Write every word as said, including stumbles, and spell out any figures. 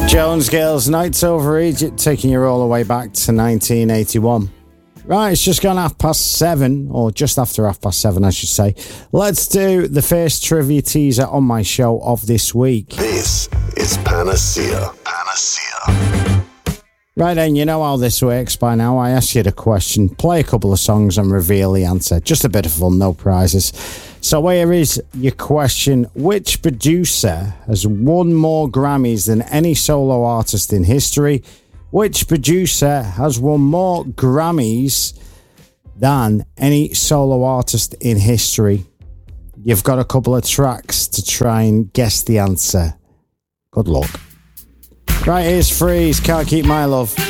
Jones Girls, Nights Over Egypt, taking you all the way back to nineteen eighty-one. Right, it's just gone half past seven, or just after half past seven, I should say. Let's do the first trivia teaser on my show of this week. This is Panacea. Panacea. Right then, you know how this works by now. I ask you the question, play a couple of songs and reveal the answer. Just a bit of fun, no prizes. So here is your question. Which producer has won more Grammys than any solo artist in history? Which producer has won more Grammys than any solo artist in history? You've got a couple of tracks to try and guess the answer. Good luck. Right, here's Freeze, Can't Keep My Love.